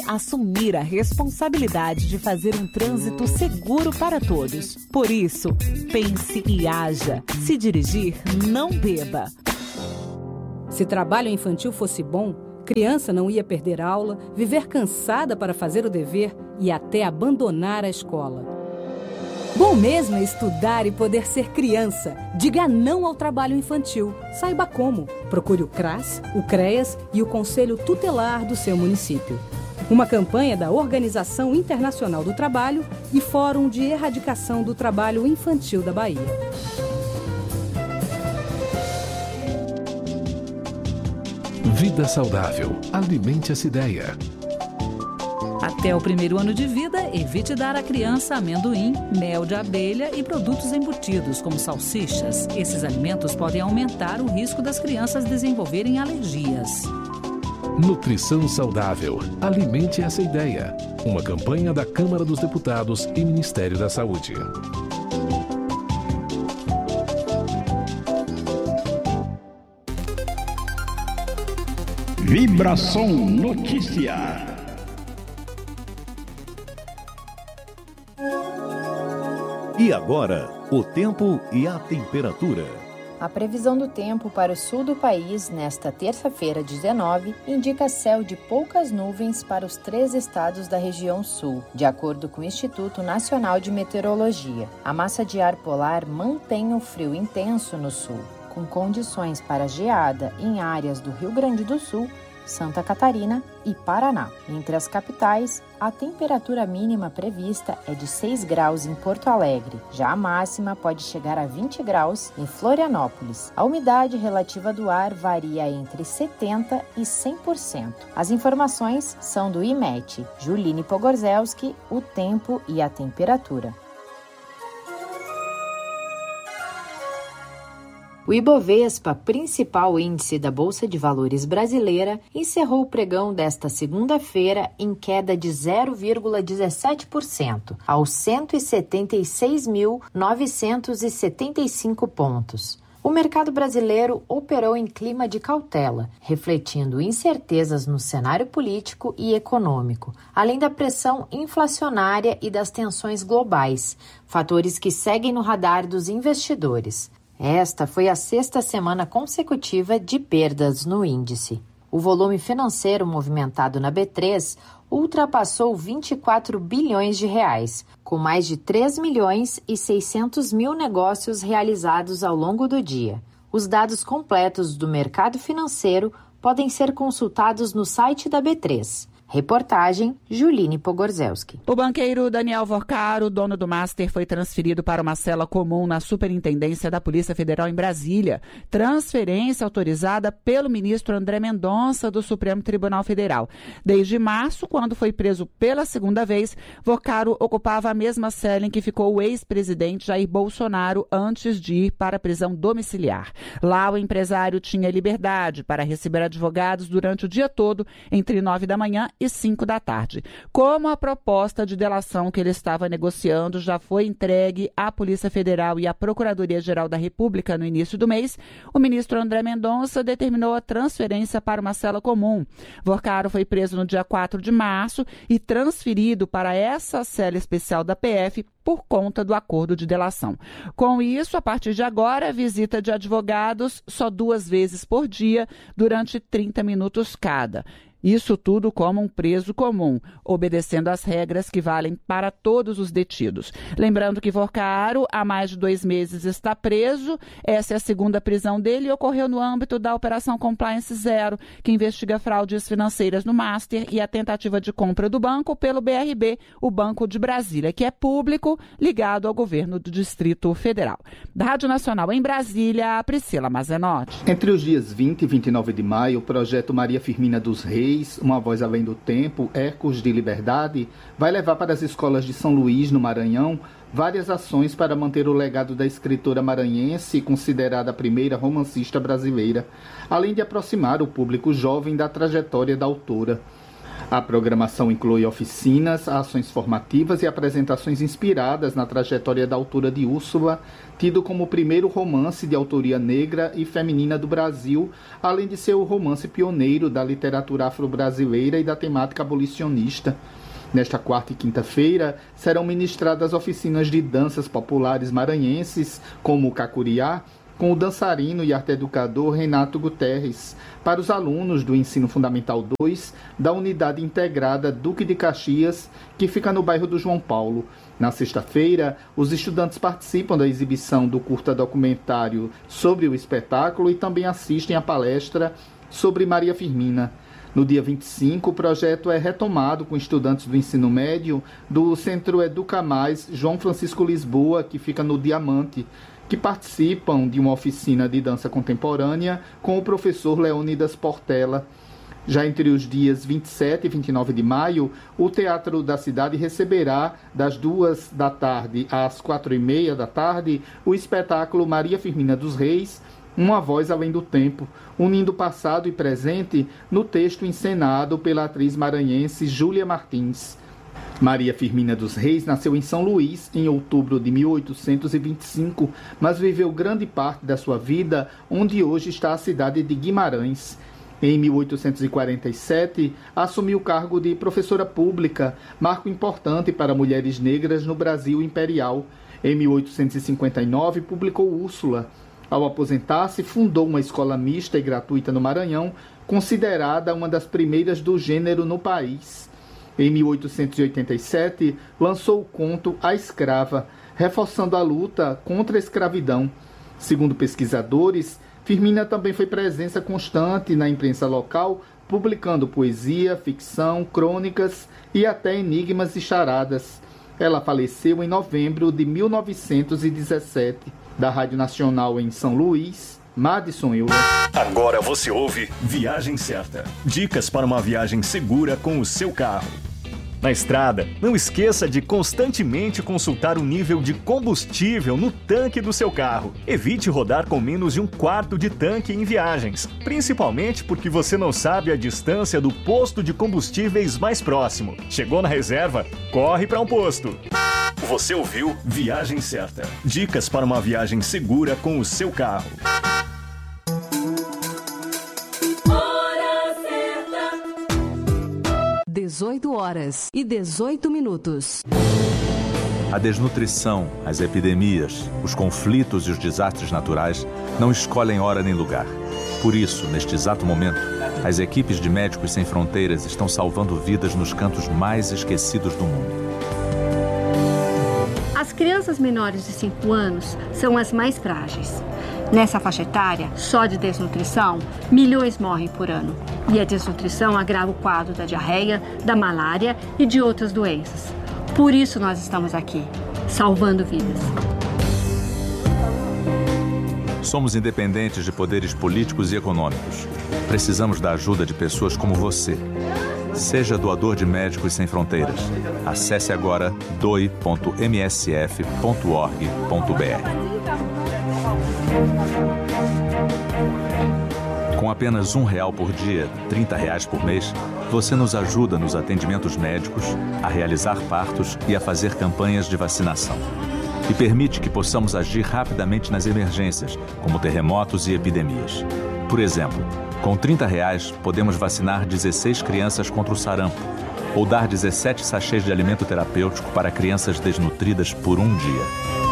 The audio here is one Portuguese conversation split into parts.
assumir a responsabilidade de fazer um trânsito seguro para todos. Por isso, pense e haja. Se dirigir, não beba. Se trabalho infantil fosse bom, criança não ia perder aula, viver cansada para fazer o dever e até abandonar a escola. Bom mesmo é estudar e poder ser criança. Diga não ao trabalho infantil. Saiba como. Procure o CRAS, o CREAS e o Conselho Tutelar do seu município. Uma campanha da Organização Internacional do Trabalho e Fórum de Erradicação do Trabalho Infantil da Bahia. Vida saudável. Alimente essa ideia. Até o 1º ano de vida, evite dar à criança amendoim, mel de abelha e produtos embutidos, como salsichas. Esses alimentos podem aumentar o risco das crianças desenvolverem alergias. Nutrição saudável. Alimente essa ideia. Uma campanha da Câmara dos Deputados e Ministério da Saúde. Vibração Notícia. E agora, o tempo e a temperatura. A previsão do tempo para o sul do país nesta terça-feira, 19, indica céu de poucas nuvens para os 3 estados da região sul, de acordo com o Instituto Nacional de Meteorologia. A massa de ar polar mantém o frio intenso no sul, com condições para geada em áreas do Rio Grande do Sul, Santa Catarina e Paraná. Entre as capitais, a temperatura mínima prevista é de 6 graus em Porto Alegre. Já a máxima pode chegar a 20 graus em Florianópolis. A umidade relativa do ar varia entre 70% e 100%. As informações são do IMET. Juline Pogorzelski, o tempo e a temperatura. O Ibovespa, principal índice da Bolsa de Valores brasileira, encerrou o pregão desta segunda-feira em queda de 0,17%, aos 176.975 pontos. O mercado brasileiro operou em clima de cautela, refletindo incertezas no cenário político e econômico, além da pressão inflacionária e das tensões globais, fatores que seguem no radar dos investidores. Esta foi a 6ª semana consecutiva de perdas no índice. O volume financeiro movimentado na B3 ultrapassou 24 bilhões de reais, com mais de 3 milhões e 600 mil negócios realizados ao longo do dia. Os dados completos do mercado financeiro podem ser consultados no site da B3. Reportagem, Juline Pogorzelski. O banqueiro Daniel Vorcaro, dono do Master, foi transferido para uma cela comum na Superintendência da Polícia Federal em Brasília. Transferência autorizada pelo ministro André Mendonça, do Supremo Tribunal Federal. Desde março, quando foi preso pela segunda vez, Vorcaro ocupava a mesma cela em que ficou o ex-presidente Jair Bolsonaro antes de ir para a prisão domiciliar. Lá, o empresário tinha liberdade para receber advogados durante o dia todo, entre 9 da manhã e 5 da tarde. Como a proposta de delação que ele estava negociando já foi entregue à Polícia Federal e à Procuradoria-Geral da República no início do mês, o ministro André Mendonça determinou a transferência para uma cela comum. Vorcaro foi preso no dia 4 de março e transferido para essa cela especial da PF por conta do acordo de delação. Com isso, a partir de agora, visita de advogados só 2 vezes por dia, durante 30 minutos cada. Isso tudo como um preso comum, obedecendo às regras que valem para todos os detidos. Lembrando que Vorcaro, há mais de 2 meses, está preso. Essa é a segunda prisão dele e ocorreu no âmbito da Operação Compliance Zero, que investiga fraudes financeiras no Master e a tentativa de compra do banco pelo BRB, o Banco de Brasília, que é público, ligado ao governo do Distrito Federal. Da Rádio Nacional em Brasília, Priscila Mazenotti. Entre os dias 20 e 29 de maio, o projeto Maria Firmina dos Reis, Uma Voz Além do Tempo, Ecos de Liberdade, vai levar para as escolas de São Luís, no Maranhão, várias ações para manter o legado da escritora maranhense, considerada a primeira romancista brasileira, além de aproximar o público jovem da trajetória da autora. A programação inclui oficinas, ações formativas e apresentações inspiradas na trajetória da autora de Úrsula, tido como o primeiro romance de autoria negra e feminina do Brasil, além de ser o romance pioneiro da literatura afro-brasileira e da temática abolicionista. Nesta quarta e quinta-feira, serão ministradas oficinas de danças populares maranhenses, como o cacuriá, com o dançarino e arte-educador Renato Guterres, para os alunos do Ensino Fundamental 2 da Unidade Integrada Duque de Caxias, que fica no bairro do João Paulo. Na sexta-feira, os estudantes participam da exibição do curta-documentário sobre o espetáculo e também assistem à palestra sobre Maria Firmina. No dia 25, o projeto é retomado com estudantes do ensino médio do Centro Educa Mais João Francisco Lisboa, que fica no Diamante, que participam de uma oficina de dança contemporânea com o professor Leônidas Portela. Já entre os dias 27 e 29 de maio, o Teatro da Cidade receberá, das 2 da tarde às 4h30 da tarde, o espetáculo Maria Firmina dos Reis, Uma Voz Além do Tempo, unindo passado e presente no texto encenado pela atriz maranhense Júlia Martins. Maria Firmina dos Reis nasceu em São Luís em outubro de 1825, mas viveu grande parte da sua vida onde hoje está a cidade de Guimarães. Em 1847, assumiu o cargo de professora pública, marco importante para mulheres negras no Brasil imperial. Em 1859, publicou Úrsula. Ao aposentar-se, fundou uma escola mista e gratuita no Maranhão, considerada uma das primeiras do gênero no país. Em 1887, lançou o conto A Escrava, reforçando a luta contra a escravidão. Segundo pesquisadores, Firmina também foi presença constante na imprensa local, publicando poesia, ficção, crônicas e até enigmas e charadas. Ela faleceu em novembro de 1917. Da Rádio Nacional em São Luís, Madison Euler. Agora você ouve Viagem Certa. Dicas para uma viagem segura com o seu carro. Na estrada, não esqueça de constantemente consultar o nível de combustível no tanque do seu carro. Evite rodar com menos de 1/4 de tanque em viagens, principalmente porque você não sabe a distância do posto de combustíveis mais próximo. Chegou na reserva? Corre para um posto. Você ouviu Viagem Certa. Dicas para uma viagem segura com o seu carro. 18h18. A desnutrição, as epidemias, os conflitos e os desastres naturais não escolhem hora nem lugar. Por isso, neste exato momento, as equipes de Médicos Sem Fronteiras estão salvando vidas nos cantos mais esquecidos do mundo. As crianças menores de 5 anos são as mais frágeis. Nessa faixa etária, só de desnutrição, milhões morrem por ano. E a desnutrição agrava o quadro da diarreia, da malária e de outras doenças. Por isso nós estamos aqui, salvando vidas. Somos independentes de poderes políticos e econômicos. Precisamos da ajuda de pessoas como você. Seja doador de Médicos Sem Fronteiras. Acesse agora doe.msf.org.br. Com apenas R$1 por dia, R$30 por mês, você nos ajuda nos atendimentos médicos, a realizar partos e a fazer campanhas de vacinação. E permite que possamos agir rapidamente nas emergências, como terremotos e epidemias. Por exemplo, com R$30 podemos vacinar 16 crianças contra o sarampo, ou dar 17 sachês de alimento terapêutico para crianças desnutridas por um dia.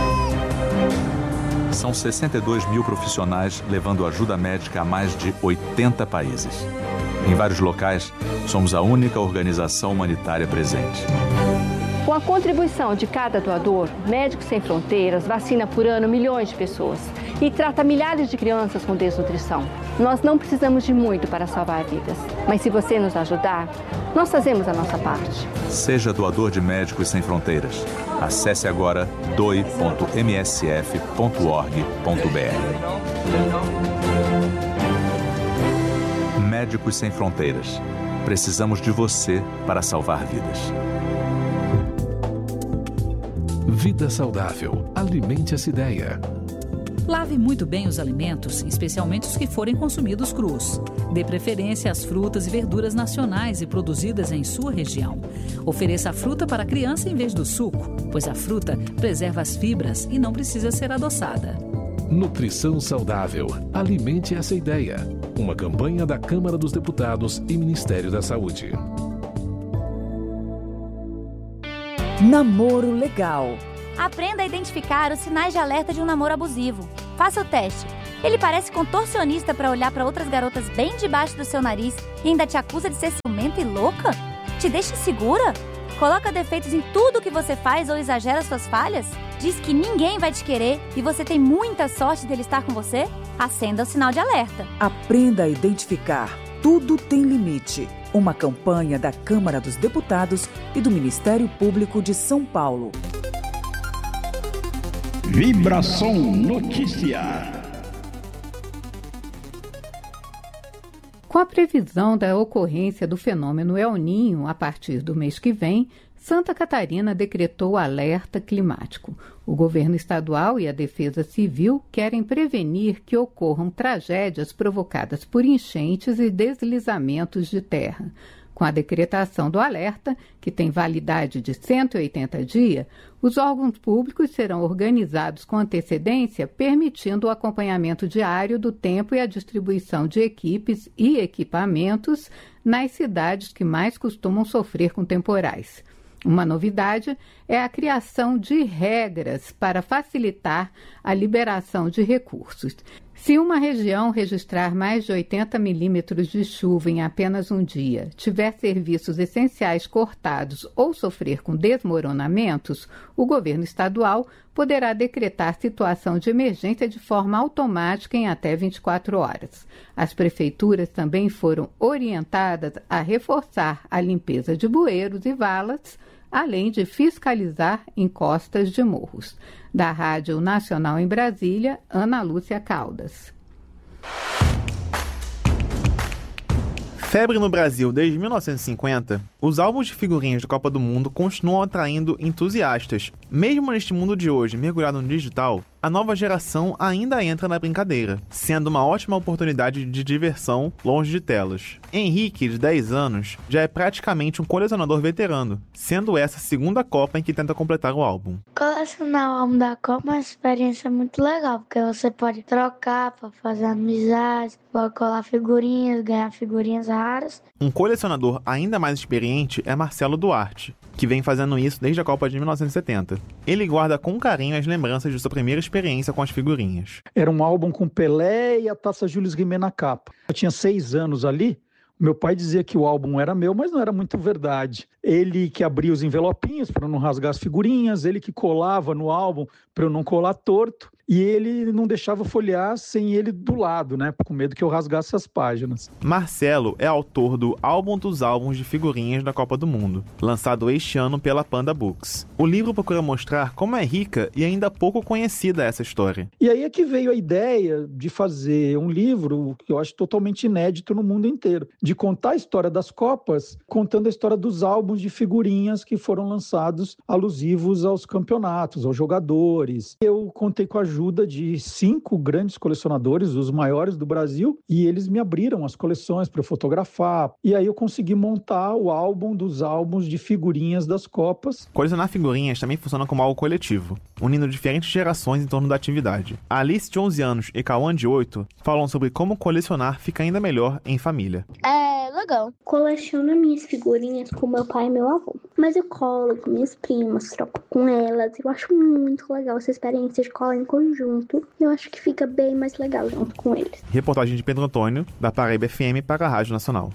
São 62 mil profissionais levando ajuda médica a mais de 80 países. Em vários locais, somos a única organização humanitária presente. Com a contribuição de cada doador, Médicos Sem Fronteiras vacina por ano milhões de pessoas e trata milhares de crianças com desnutrição. Nós não precisamos de muito para salvar vidas, mas se você nos ajudar, nós fazemos a nossa parte. Seja doador de Médicos Sem Fronteiras. Acesse agora doe.msf.org.br. Médicos Sem Fronteiras. Precisamos de você para salvar vidas. Vida saudável. Alimente essa ideia. Lave muito bem os alimentos, especialmente os que forem consumidos crus. Dê preferência às frutas e verduras nacionais e produzidas em sua região. Ofereça a fruta para a criança em vez do suco, pois a fruta preserva as fibras e não precisa ser adoçada. Nutrição saudável. Alimente essa ideia. Uma campanha da Câmara dos Deputados e Ministério da Saúde. Namoro legal. Aprenda a identificar os sinais de alerta de um namoro abusivo. Faça o teste. Ele parece contorcionista para olhar para outras garotas bem debaixo do seu nariz e ainda te acusa de ser ciumenta e louca? Te deixa insegura? Coloca defeitos em tudo que você faz ou exagera suas falhas? Diz que ninguém vai te querer e você tem muita sorte dele estar com você? Acenda o sinal de alerta. Aprenda a identificar. Tudo tem limite. Uma campanha da Câmara dos Deputados e do Ministério Público de São Paulo. Vibração Notícia. Com a previsão da ocorrência do fenômeno El Niño a partir do mês que vem, Santa Catarina decretou alerta climático. O governo estadual e a Defesa Civil querem prevenir que ocorram tragédias provocadas por enchentes e deslizamentos de terra. Com a decretação do alerta, que tem validade de 180 dias, os órgãos públicos serão organizados com antecedência, permitindo o acompanhamento diário do tempo e a distribuição de equipes e equipamentos nas cidades que mais costumam sofrer com temporais. Uma novidade é a criação de regras para facilitar a liberação de recursos. Se uma região registrar mais de 80 milímetros de chuva em apenas um dia, tiver serviços essenciais cortados ou sofrer com desmoronamentos, o governo estadual poderá decretar situação de emergência de forma automática em até 24 horas. As prefeituras também foram orientadas a reforçar a limpeza de bueiros e valas, além de fiscalizar encostas de morros. Da Rádio Nacional em Brasília, Ana Lúcia Caldas. Febre no Brasil desde 1950, os álbuns de figurinhas da Copa do Mundo continuam atraindo entusiastas. Mesmo neste mundo de hoje mergulhado no digital, a nova geração ainda entra na brincadeira, sendo uma ótima oportunidade de diversão longe de telas. Henrique, de 10 anos, já é praticamente um colecionador veterano, sendo essa a segunda Copa em que tenta completar o álbum. Colecionar o álbum da Copa é uma experiência muito legal, porque você pode trocar para fazer amizades, pode colar figurinhas, ganhar figurinhas raras. Um colecionador ainda mais experiente é Marcelo Duarte, que vem fazendo isso desde a Copa de 1970. Ele guarda com carinho as lembranças de sua primeira experiência com as figurinhas. Era um álbum com Pelé e a Taça Jules Rimet na capa. Eu tinha 6 anos ali. Meu pai dizia que o álbum era meu, mas não era muito verdade. Ele que abria os envelopinhos para não rasgar as figurinhas, ele que colava no álbum para eu não colar torto, e ele não deixava folhear sem ele do lado, né, com medo que eu rasgasse as páginas. Marcelo é autor do Álbum dos Álbuns de Figurinhas da Copa do Mundo, lançado este ano pela Panda Books. O livro procura mostrar como é rica e ainda pouco conhecida essa história. E aí é que veio a ideia de fazer um livro que eu acho totalmente inédito no mundo inteiro, de contar a história das Copas, contando a história dos álbuns de figurinhas que foram lançados alusivos aos campeonatos, aos jogadores. Eu contei com a ajuda de 5 grandes colecionadores, os maiores do Brasil, e eles me abriram as coleções para eu fotografar. E aí eu consegui montar o álbum dos álbuns de figurinhas das Copas. Colecionar figurinhas também funciona como algo coletivo, unindo diferentes gerações em torno da atividade. A Alice, de 11 anos, e Cauã, de 8, falam sobre como colecionar fica ainda melhor em família. É legal. Coleciono minhas figurinhas com meu pai e meu avô. Mas eu colo com minhas primas, troco com elas. Eu acho muito legal essa experiência de cola em conjunto. Eu acho que fica bem mais legal junto com eles. Reportagem de Pedro Antônio, da Paraíba FM para a Rádio Nacional.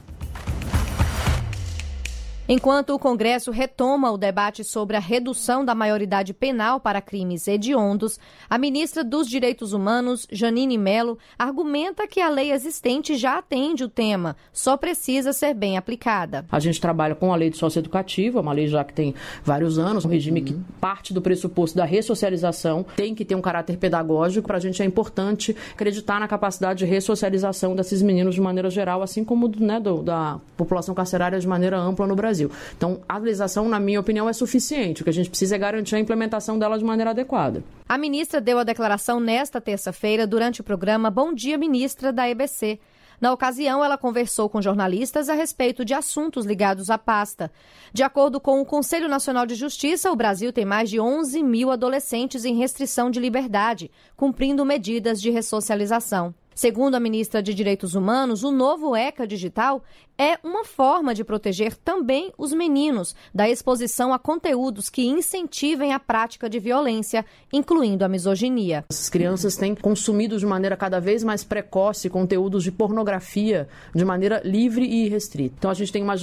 Enquanto o Congresso retoma o debate sobre a redução da maioridade penal para crimes hediondos, a ministra dos Direitos Humanos, Janine Mello, argumenta que a lei existente já atende o tema, só precisa ser bem aplicada. A gente trabalha com a lei de socioeducativa, uma lei já que tem vários anos, um regime que parte do pressuposto da ressocialização, tem que ter um caráter pedagógico. Para a gente é importante acreditar na capacidade de ressocialização desses meninos de maneira geral, assim como da população carcerária de maneira ampla no Brasil. Brasil. Então, a legislação, na minha opinião, é suficiente. O que a gente precisa é garantir a implementação dela de maneira adequada. A ministra deu a declaração nesta terça-feira durante o programa Bom Dia Ministra da EBC. Na ocasião, ela conversou com jornalistas a respeito de assuntos ligados à pasta. De acordo com o Conselho Nacional de Justiça, o Brasil tem mais de 11 mil adolescentes em restrição de liberdade, cumprindo medidas de ressocialização. Segundo a ministra de Direitos Humanos, o novo ECA digital é uma forma de proteger também os meninos da exposição a conteúdos que incentivem a prática de violência, incluindo a misoginia. As crianças têm consumido de maneira cada vez mais precoce conteúdos de pornografia de maneira livre e irrestrita. Então a gente tem uma